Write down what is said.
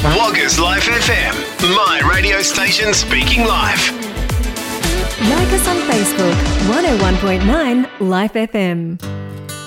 Woggers Life FM, my radio station speaking live. Like us on Facebook, 101.9 Life FM.